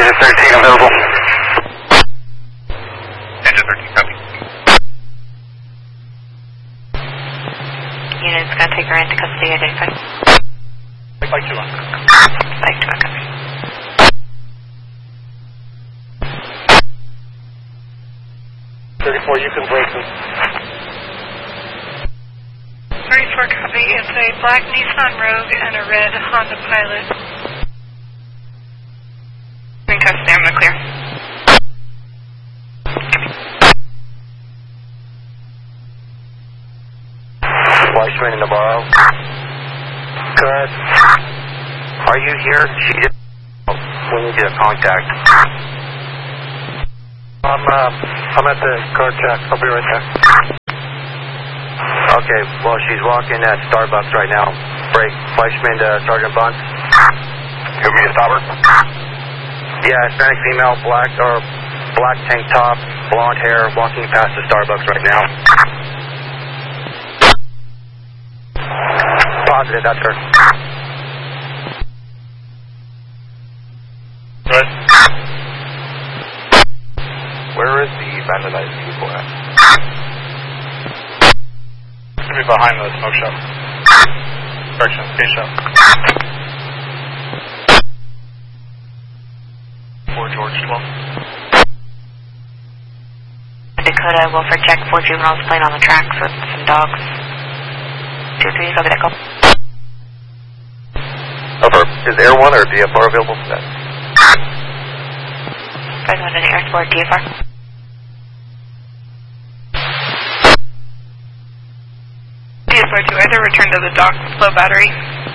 Engine 13 available. Engine 13, copy. Unit's going to take her into custody, identified. Like 2 on. Like 2 on, copy. You can break them. 34 copy. It's a black Nissan Rogue and a red Honda Pilot. In custody, I'm going to clear. Weissman in Navarro. Good. Are you here? She did. We need to contact. I'm at the car check. I'll be right there. Okay, well, she's walking at Starbucks right now. Break. Fleischman to Sergeant Bunce. You want me to stop her? Yeah, Hispanic female, black tank top, blonde hair, walking past the Starbucks right now. Positive, that's her. Good. Where is the vandalized vehicle at? It's going to be behind the smoke shop. Correction, case shop. 4 George 12. Dakota, Wilford check 4 juveniles playing on the tracks with some dogs. 2-3, copy that call. Over. Is Air 1 or DFR available for that? President and Air Sport, DFR. DFR 2, either return to the dock with low battery.